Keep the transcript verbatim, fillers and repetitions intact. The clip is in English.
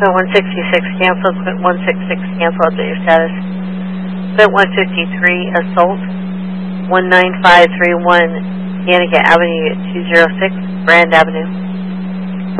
Quit one sixty-six, canceled. Quit one sixty-six, canceled. Update your status. Quit one fifty-three, assault. one nine five three one, Danica Avenue, two oh six, Grand Avenue.